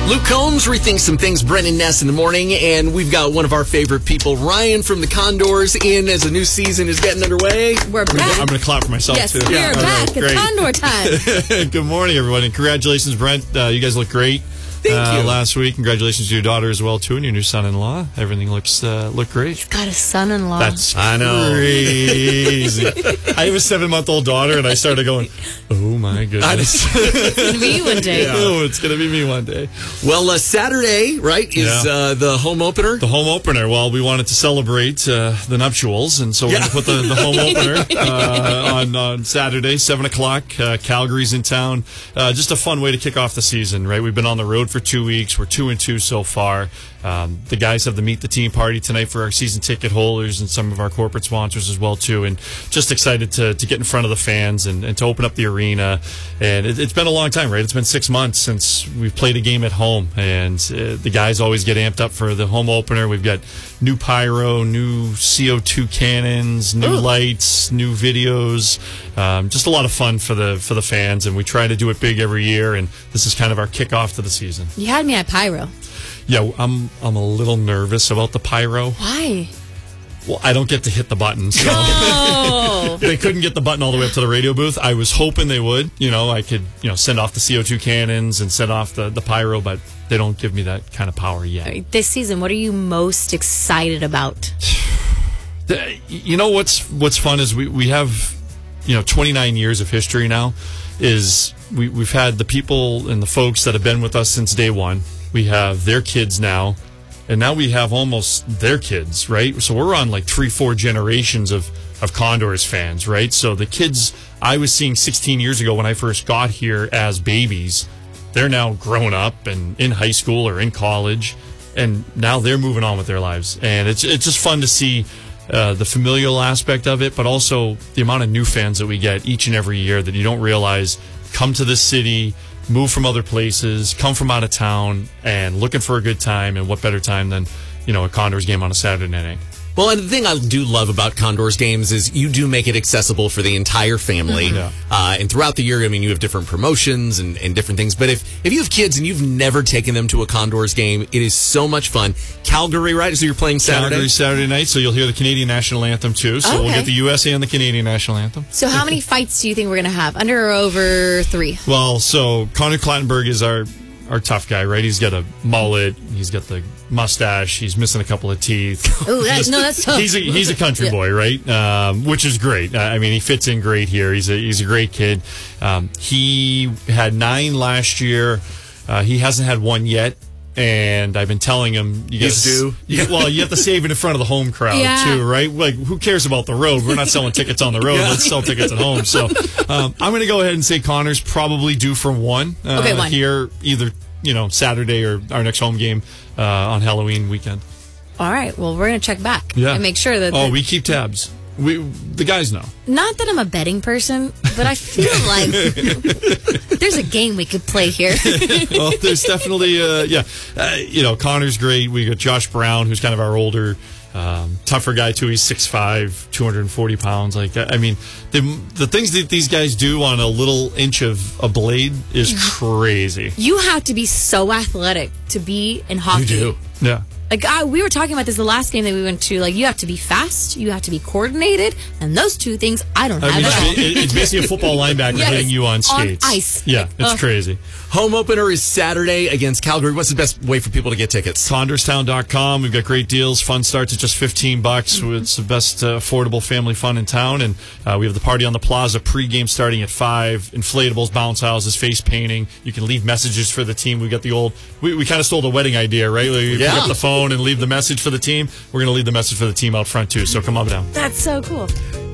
Luke Combs rethinks some things. Brennan Ness in the morning, and we've got one of our favorite people, Ryan from the Condors, in as a new season is getting underway. We're back. I'm going to clap for myself, yes, too. we are back. It's Condor time. Good morning, everyone, and congratulations, Brent. You guys look great. Thank you. Last week, congratulations to your daughter as well, too, and your new son-in-law. Everything looks great. He's got a son-in-law. That's I know. crazy. I have a 7-month-old daughter, and I started going, oh, my goodness. It's going to be you one day. Oh, it's going to be me one day. Well, Saturday, right, is the home opener. The home opener. Well, we wanted to celebrate the nuptials, and so we're going to put the home opener on Saturday, 7 o'clock. Calgary's in town. Just a fun way to kick off the season, right? We've been on the road for 2 weeks. We're 2-2 so far. The guys have the Meet the Team party tonight for our season ticket holders and some of our corporate sponsors as well, too. And just excited to get in front of the fans and to open up the arena. And it's been a long time, right? It's been 6 months since we've played a game at home. And the guys always get amped up for the home opener. We've got new pyro, new CO2 cannons, new lights, new videos. Just a lot of fun for the fans. And we try to do it big every year. And this is kind of our kickoff to the season. You had me at pyro. Yeah, I'm a little nervous about the pyro. Why? Well, I don't get to hit the button, so they couldn't get the button all the way up to the radio booth. I was hoping they would. I could send off the CO2 cannons and send off the pyro, but they don't give me that kind of power yet. This season, what are you most excited about? What's fun is we have 29 years of history now. We've had the people and the folks that have been with us since day one. We have their kids now, and now we have almost their kids, right? So we're on like 3-4 generations of Condors fans, right? So the kids I was seeing 16 years ago when I first got here as babies, they're now grown up and in high school or in college, and now they're moving on with their lives. And it's just fun to see the familial aspect of it, but also the amount of new fans that we get each and every year that you don't realize come to this city, move from other places, come from out of town, and looking for a good time. And what better time than, a Condors game on a Saturday night? Well, and the thing I do love about Condors games is you do make it accessible for the entire family. Yeah. And throughout the year, you have different promotions and different things. But if you have kids and you've never taken them to a Condors game, it is so much fun. Calgary, right? So you're playing Saturday? Calgary Saturday night, so you'll hear the Canadian National Anthem, too. So we'll get the USA and the Canadian National Anthem. So how many fights do you think we're going to have? Under or over 3? Well, so Connor Clattenburg is our tough guy, right? He's got a mullet. He's got the mustache. He's missing a couple of teeth. Oh, that's tough. He's a country boy, right? Which is great. He fits in great here. He's a great kid. He had 9 last year. He hasn't had 1 yet. And I've been telling him, you have to save it in front of the home crowd too, right? Like, who cares about the road? We're not selling tickets on the road. Let's sell tickets at home. So I'm going to go ahead and say Connor's probably due for 1 1 here, either Saturday or our next home game on Halloween weekend. All right. Well, we're going to check back and make sure that. We keep tabs. The guys know. Not that I'm a betting person, but I feel like there's a game we could play here. Well, there's definitely, Connor's great. We got Josh Brown, who's kind of our older, tougher guy, too. He's 6'5", 240 pounds. The things that these guys do on a little inch of a blade is crazy. You have to be so athletic to be in hockey. You do. Yeah. We were talking about this the last game that we went to. You have to be fast, you have to be coordinated, and those 2 things I don't have at all. It's basically a football linebacker hitting you on skates. On ice. Yeah, it's crazy. Home opener is Saturday against Calgary. What's the best way for people to get tickets? Condorstown.com. We've got great deals. Fun starts at just $15. It's the best affordable family fun in town. And we have the party on the plaza pregame starting at 5. Inflatables, bounce houses, face painting. You can leave messages for the team. We got the old. We kind of stole the wedding idea, right? You pick up the phone and leave the message for the team. We're going to leave the message for the team out front too. So come on down. That's so cool.